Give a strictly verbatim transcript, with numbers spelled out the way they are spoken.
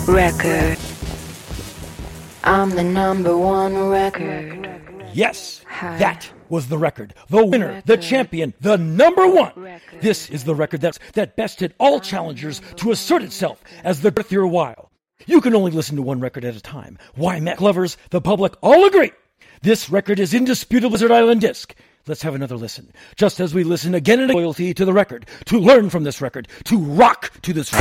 record. I'm the number one record. Yes, that was the record. The winner, the champion, the number one. This is the record that's, that bested all challengers to assert itself as the girthier while. You can only listen to one record at a time. Why, Mac lovers, the public all agree. This record is indisputable Blizzard Island disc. Let's have another listen. Just as we listen again in loyalty to the record, to learn from this record, to rock to this record.